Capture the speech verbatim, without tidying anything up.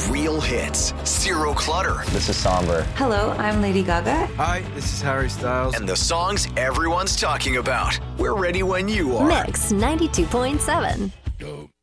Real hits, zero clutter. This is Somber. Hello, I'm Lady Gaga. Hi, this is Harry Styles. And the songs everyone's talking about. We're ready when you are. Mix ninety-two point seven.